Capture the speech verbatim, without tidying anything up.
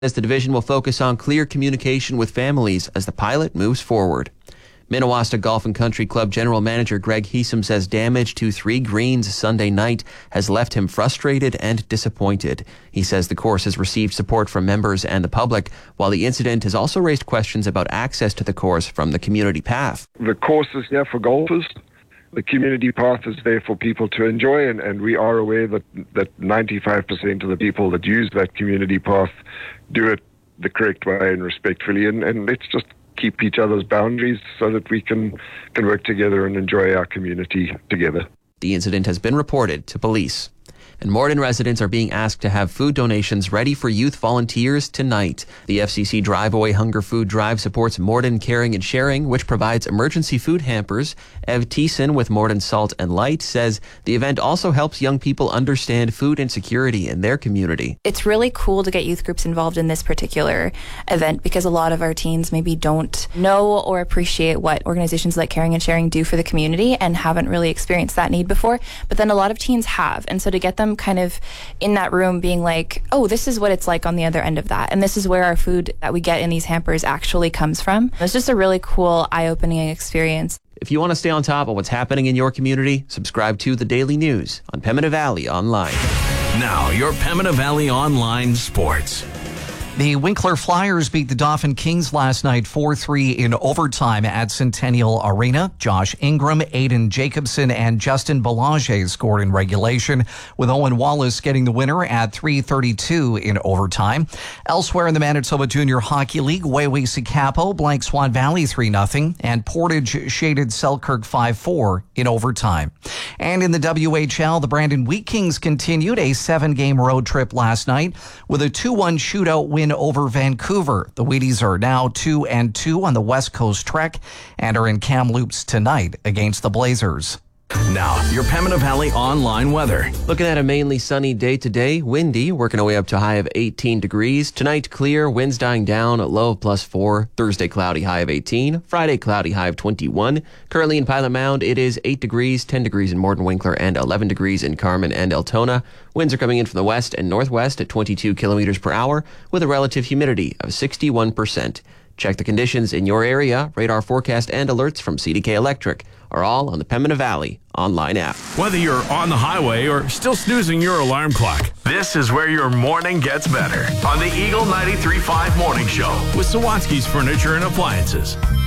As the division will focus on clear communication with families as the pilot moves forward. Minnewasta Golf and Country Club General Manager Greg Heesum says damage to three greens Sunday night has left him frustrated and disappointed. He says the course has received support from members and the public, while the incident has also raised questions about access to the course from the community path. The course is there for golfers. The community path is there for people to enjoy, and, and we are aware that, that ninety-five percent of the people that use that community path do it the correct way and respectfully, and, and let's just keep each other's boundaries so that we can, can work together and enjoy our community together. The incident has been reported to police. And Morden residents are being asked to have food donations ready for youth volunteers tonight. The F C C Drive Away Hunger Food Drive supports Morden Caring and Sharing, which provides emergency food hampers. Ev Thiessen with Morden Salt and Light says the event also helps young people understand food insecurity in their community. It's really cool to get youth groups involved in this particular event because a lot of our teens maybe don't know or appreciate what organizations like Caring and Sharing do for the community and haven't really experienced that need before. But then a lot of teens have. And so to get them kind of in that room being like, oh, this is what it's like on the other end of that. And this is where our food that we get in these hampers actually comes from. It's just a really cool, eye-opening experience. If you want to stay on top of what's happening in your community, subscribe to The Daily News on Pembina Valley Online. Now, your Pembina Valley Online Sports. The Winkler Flyers beat the Dauphin Kings last night four three in overtime at Centennial Arena. Josh Ingram, Aiden Jacobson, and Justin Belanger scored in regulation, with Owen Wallace getting the winner at three thirty-two in overtime. Elsewhere in the Manitoba Junior Hockey League, Waywe-Sikapo blank Swan Valley three nothing, and Portage shaded Selkirk five four in overtime. And in the W H L, the Brandon Wheat Kings continued a seven-game road trip last night with a two one shootout win over Vancouver. The Wheaties are now two and two on the West Coast trek and are in Kamloops tonight against the Blazers. Now, your Pembina Valley Online weather. Looking at a mainly sunny day today, windy, working our way up to a high of eighteen degrees. Tonight, clear, winds dying down, low of plus four. Thursday, cloudy, high of eighteen. Friday, cloudy, high of twenty-one. Currently in Pilot Mound, it is eight degrees, ten degrees in Morden Winkler, and eleven degrees in Carman and Altona. Winds are coming in from the west and northwest at twenty-two kilometers per hour, with a relative humidity of sixty-one percent. Check the conditions in your area. Radar forecast and alerts from C D K Electric are all on the Pembina Valley Online app. Whether you're on the highway or still snoozing your alarm clock, this is where your morning gets better on the Eagle ninety-three point five Morning Show with Sawatsky's Furniture and Appliances.